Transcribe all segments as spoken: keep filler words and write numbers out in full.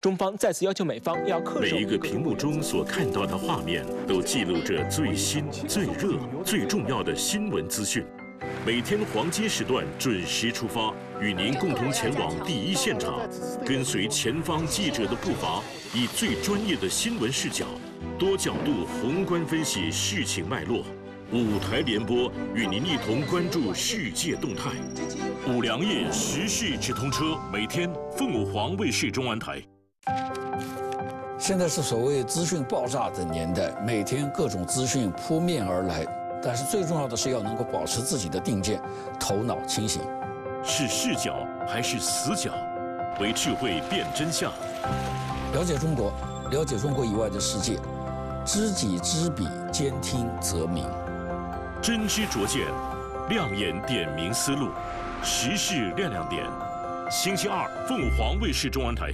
中方再次要求美方要恪守。 每一个屏幕中所看到的画面，都记录着最新、最热、最重要的新闻资讯。每天黄金时段准时出发，与您共同前往第一现场，跟随前方记者的步伐，以最专业的新闻视角，多角度宏观分析事情脉络。五台联播与您一同关注世界动态。五粮液时事直通车，每天凤凰卫视中文台。 现在是所谓资讯爆炸的年代，每天各种资讯扑面而来，但是最重要的是要能够保持自己的定见，头脑清醒。 是视角还是死角？为智慧辨真相。 了解中国，了解中国以外的世界，知己知彼，兼听则明。 真知灼见，亮眼点明思路，时事亮亮点。星期二，凤凰卫视中文台。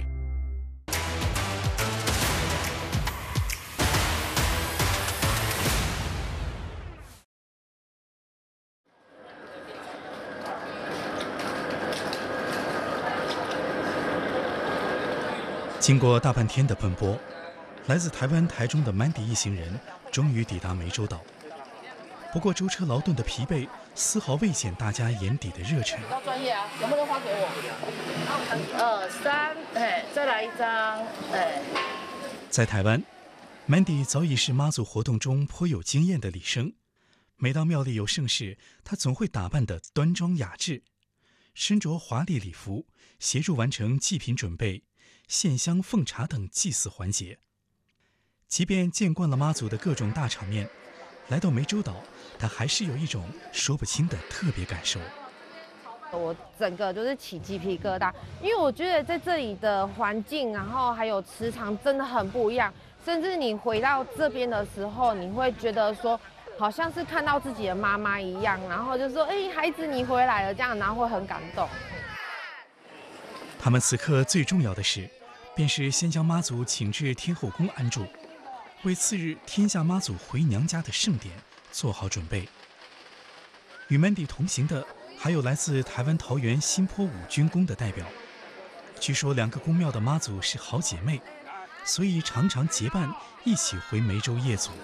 经过大半天的奔波，来自台湾台中的 Mandy 一行人终于抵达湄洲岛。不过舟车劳顿的疲惫丝毫未减大家眼底的热忱。 比较专业啊，能不能发给我？二三，哎，再来一张，哎。 在台湾 ，Mandy 早已是妈祖活动中颇有经验的礼生。每当庙里有盛事，她总会打扮得端庄雅致，身着华丽礼服，协助完成祭品准备、献香奉茶等祭祀环节。即便见惯了妈祖的各种大场面，来到湄洲岛，他还是有一种说不清的特别感受。 我整个就是起鸡皮疙瘩，因为我觉得在这里的环境，然后还有磁场真的很不一样。甚至你回到这边的时候，你会觉得说，好像是看到自己的妈妈一样，然后就说：“哎，孩子你回来了。”这样，然后会很感动。 他们此刻最重要的事，便是先将妈祖请至天后宫安住，为次日天下妈祖回娘家的盛典做好准备。与 Mandy 同行的还有来自台湾桃园新坡五军宫的代表。据说两个宫庙的妈祖是好姐妹，所以常常结伴一起回湄洲夜祖。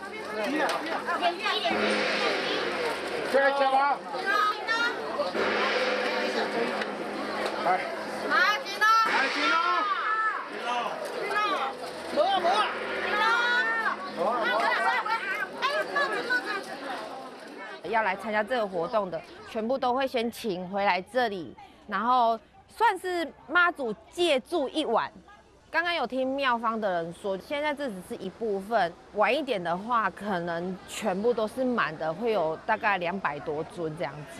要来参加这个活动的，全部都会先请回来这里，然后算是妈祖借住一晚。刚刚有听庙方的人说，现在这只是一部分，晚一点的话，可能全部都是满的，会有大概两百多尊这样子。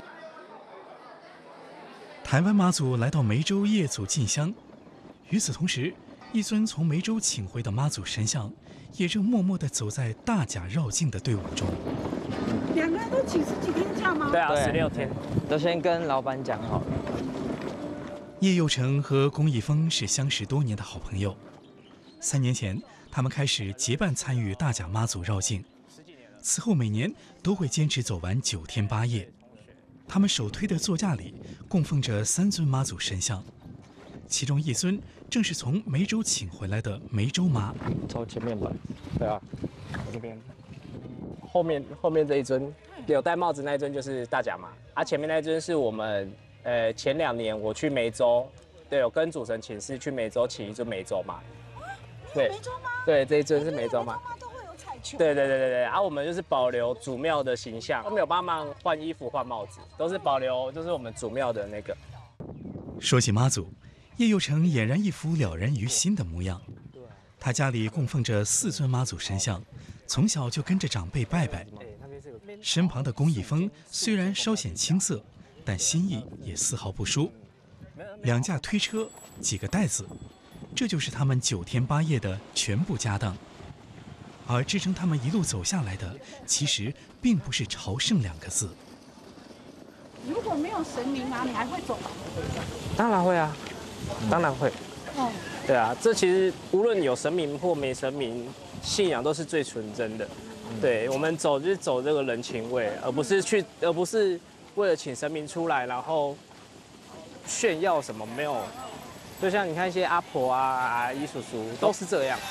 台湾妈祖来到湄洲夜祖进香，与此同时，一尊从湄洲请回的妈祖神像，也正默默地走在大甲绕境的队伍中。 两个人都请十几天假吗？ 对啊，十六天，都先跟老板讲好了。 叶佑成和龚一峰是相识多年的好朋友，三年前他们开始结伴参与大甲妈祖绕境，此后每年都会坚持走完九天八夜。他们手推的座驾里供奉着三尊妈祖神像，其中一尊正是从湄洲请回来的湄洲妈。 朝前面吧，对啊，这边。后面后面这一尊有戴帽子那一尊就是大甲妈，啊前面那一尊是我们呃前两年我去湄洲，对，有跟主神请示去湄洲请一尊湄洲妈。对， 湄洲妈？ 对，这一尊是湄洲妈。 都会有彩球。 对对对对对，啊我们就是保留主庙的形象，我们有帮忙换衣服换帽子，都是保留就是我们主庙的那个。 说起妈祖，叶佑成俨然一副了然于心的模样。他家里供奉着四尊妈祖神像，从小就跟着长辈拜拜。身旁的龚一峰虽然稍显青涩，但心意也丝毫不输。两架推车，几个袋子，这就是他们九天八夜的全部家当。而支撑他们一路走下来的，其实并不是朝圣两个字。 如果没有神明啊，你还会走吗？ 当然会啊，当然会。哦，对啊，这其实无论有神明或没神明，信仰都是最纯真的。对，我们走就是走这个人情味，而不是去，而不是为了请神明出来，然后炫耀什么没有。 就像你看一些阿婆啊、阿姨叔叔都是这样。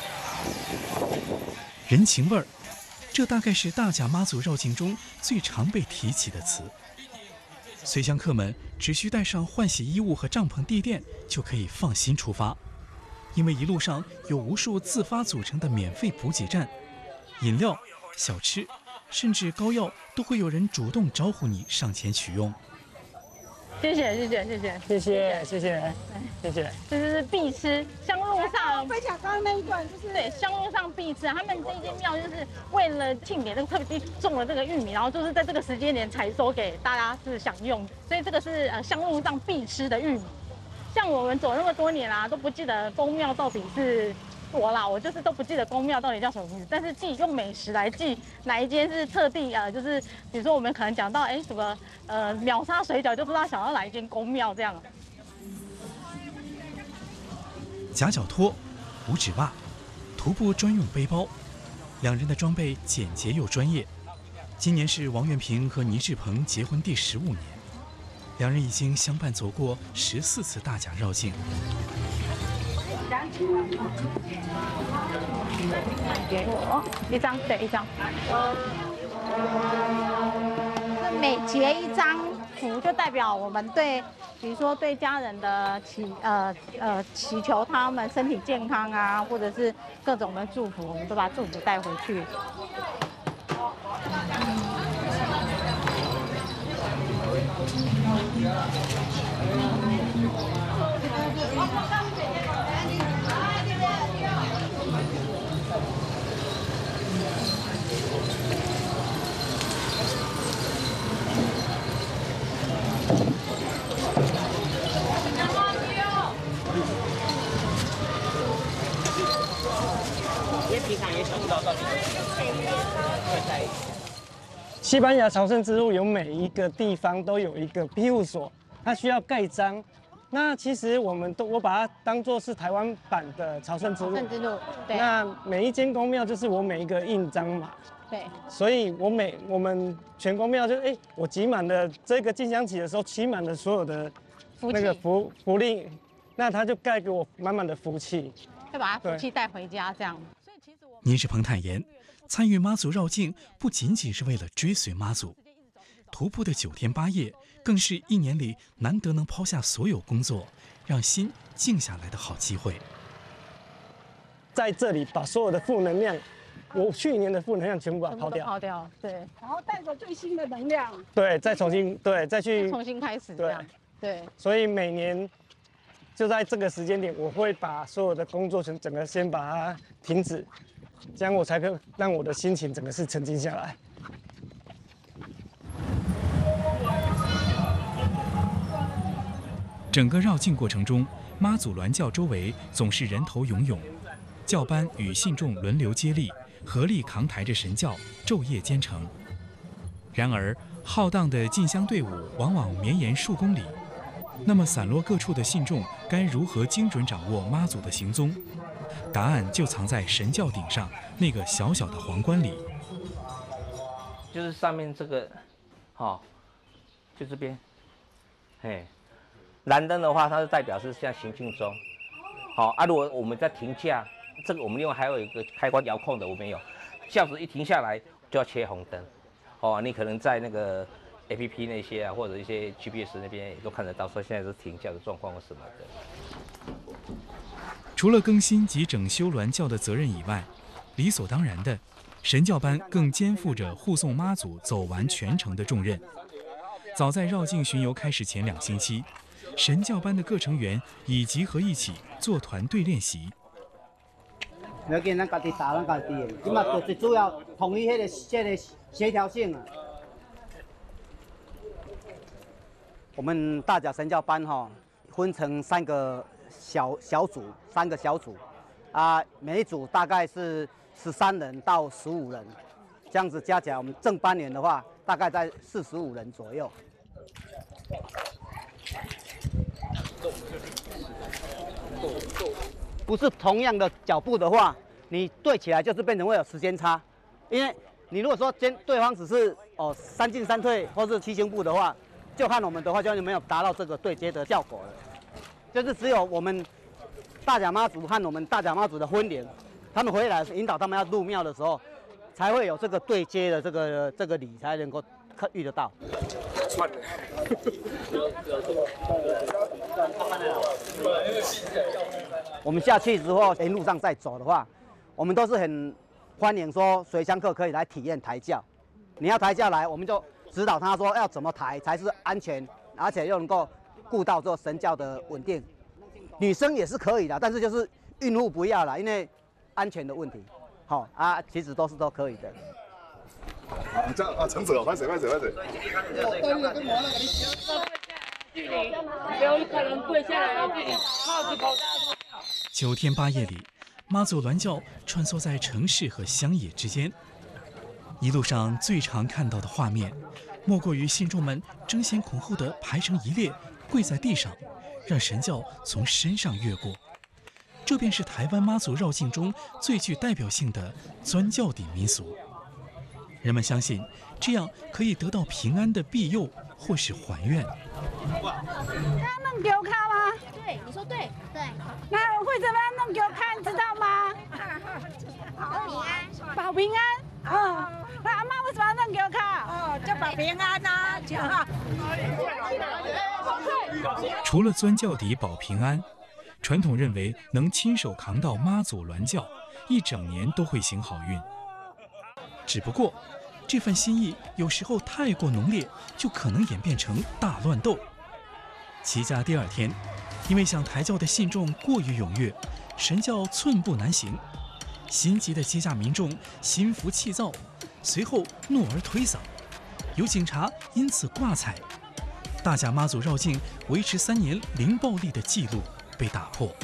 人情味儿，这大概是大甲妈祖绕境中最常被提起的词。随乡客们只需带上换洗衣物和帐篷地垫，就可以放心出发，因为一路上有无数自发组成的免费补给站，饮料、小吃，甚至膏药都会有人主动招呼你上前取用。 谢谢谢谢谢谢谢谢谢谢谢谢。 这就是必吃，香路上分享刚刚那一段就是对香路上必吃。他们这一间庙就是为了庆典，这个特别种了这个玉米，然后就是在这个时间点采收给大家是享用，所以这个是呃香路上必吃的玉米。像我们走那么多年啦、啊，都不记得宫庙到底是。我啦，我就是都不记得宫庙到底叫什么名字，但是记用美食来记哪一间是特地呃，就是比如说我们可能讲到哎什么呃秒杀水饺，就不知道想要哪一间宫庙这样。 夹脚拖、五指袜、徒步专用背包，两人的装备简洁又专业。今年是王元平和倪志鹏结婚第十五年，两人已经相伴走过十四次大甲绕境。 给我一张，对，一张。每结一张符，就代表我们对，比如说对家人的祈呃呃祈求他们身体健康啊，或者是各种的祝福，我们都把祝福带回去。 西班牙朝圣之路有每一个地方都有一个庇护所，它需要盖章。那其实我们都我把它当作是台湾版的朝圣之路。朝圣之路，对。那每一间宫庙就是我每一个印章码。对。所以我每我们全宫庙就哎、欸，我集满了这个进香旗的时候，集满了所有的那个福福利，那他就盖给我满满的福气， 会把福气带回家这样。 倪志鹏坦言，参与妈祖绕境不仅仅是为了追随妈祖，徒步的九天八夜更是一年里难得能抛下所有工作，让心静下来的好机会。 在这里把所有的负能量，我去年的负能量全部把它抛掉， 抛掉，对， 然后带着最新的能量， 对，再重新，对，再去重新开始，对，对。 所以每年就在这个时间点，我会把所有的工作全整个先把它停止。这样我才可以让我的心情整个是沉静下来。 整个绕境过程中，妈祖銮轿周围总是人头涌涌，轿班与信众轮流接力，合力扛抬着神轿，昼夜兼程。然而，浩荡的进香队伍往往绵延数公里，那么散落各处的信众该如何精准掌握妈祖的行踪？答案就藏在神轿顶上那个小小的皇冠里， 就是上面这个，好、哦，就这边，嘿，蓝灯的话，它是代表是现在行进中，好、哦、啊，如果我们在停驾，这个我们另外还有一个开关遥控的，我们有，这样子一停下来就要切红灯，哦，你可能在那个 A P P 那些啊，或者一些 G P S 那边也都看得到，说现在是停驾的状况或什么的。 除了更新及整修銮轿的责任以外，理所当然的，神轿班更肩负着护送妈祖走完全程的重任。早在绕境巡游开始前两星期，神轿班的各成员已集合一起做团队练习。 要见咱家己打咱家己的，即嘛最主要统一迄个这个协调性啊。我们大甲神轿班哈、哦，分成三个。小小组三个小组，啊，每一组大概是十三人到十五人，这样子加起来，我们正班员的话，大概在四十五人左右。不是同样的脚步的话，你对起来就是变成会有时间差，因为你如果说跟对方只是哦三进三退或是七星步的话，就看我们的话就没有达到这个对接的效果了。 就是只有我们大甲妈祖和我们大甲妈祖的婚联，他们回来引导他们要入庙的时候，才会有这个对接的这个这个礼，才能够遇得到。串的。我们下去之后，沿路上再走的话，我们都是很欢迎说水乡客可以来体验抬轿。你要抬轿来，我们就指导他说要怎么抬才是安全，而且又能够顾到这神教的稳定。女生也是可以的，但是就是孕妇不要了，因为安全的问题。好、哦、啊，其实都是都可以的。 啊，这啊，成者，快水，快水，快水。 距离，不要一个人跪下来的距离，帽子口罩。 九天八夜里，妈祖銮轿穿梭在城市和乡野之间。一路上最常看到的画面，莫过于信众们争先恐后地排成一列，跪在地上，让神轿从身上越过。这便是台湾妈祖绕境中最具代表性的钻轿底民俗。人们相信，这样可以得到平安的庇佑或是还愿。 那弄丢卡吗？ 对，你说对，对。 那为什么要弄丢卡？你知道吗？ 保平安， 保平安。嗯，那阿妈为什么要弄丢卡？ 哦，叫保平安呐，就哈。 除了钻轿底保平安，传统认为能亲手扛到妈祖銮轿，一整年都会行好运。只不过，这份心意有时候太过浓烈，就可能演变成大乱斗。起驾第二天，因为想抬轿的信众过于踊跃，神轿寸步难行。心急的接驾民众心浮气躁，随后怒而推搡，有警察因此挂彩。大甲妈祖绕境维持三年零暴力的记录被打破。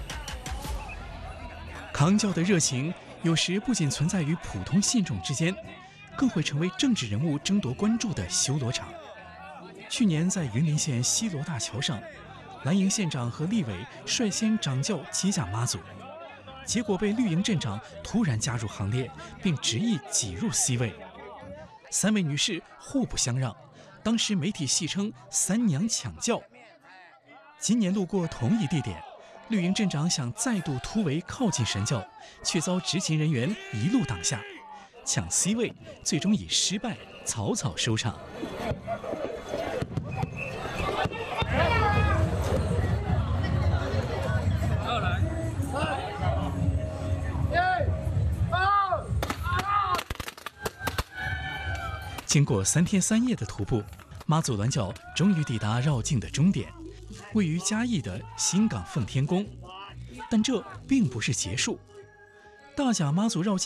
扛轿的热情有时不仅存在于普通信众之间，更会成为政治人物争夺关注的修罗场。去年在云林县西螺大桥上，蓝营县长和立委率先掌轿接驾妈祖，结果被绿营镇长突然加入行列，并执意挤入 C 位。三位女士互不相让，当时媒体戏称三娘抢轿。今年路过同一地点，绿营镇长想再度突围靠近神轿，却遭执勤人员一路挡下，抢 C 位最终以失败草草收场。经过三天三夜的徒步，妈祖銮轿终于抵达绕境的终点，位于嘉义的新港奉天宫。但这并不是结束，大甲妈祖绕境